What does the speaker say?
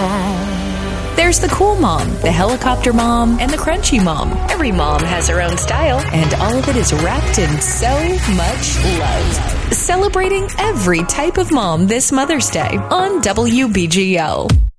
There's the cool mom, the helicopter mom, and the crunchy mom. Every mom has her own style, and all of it is wrapped in so much love. Celebrating every type of mom this Mother's Day on WBGO.